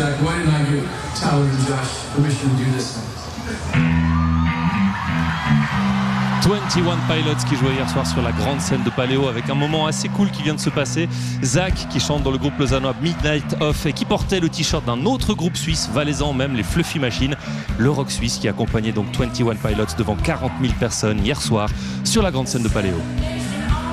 Zach, why didn't I give Tyler and Josh permission to do this? 21 Pilots qui jouait hier soir sur la grande scène de Paléo avec un moment assez cool qui vient de se passer. Zach qui chante dans le groupe lausannois Midnight Off et qui portait le t-shirt d'un autre groupe suisse valaisan même, les Fluffy Machines, le rock suisse qui accompagnait donc 21 Pilots devant 40 000 personnes hier soir sur la grande scène de Paléo.